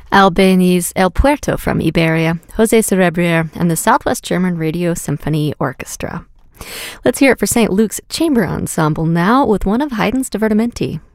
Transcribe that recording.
Albany's El Puerto from Iberia, Jose Cerebrier, and the Southwest German Radio Symphony Orchestra. Let's hear it for St. Luke's Chamber Ensemble now with one of Haydn's Divertimenti.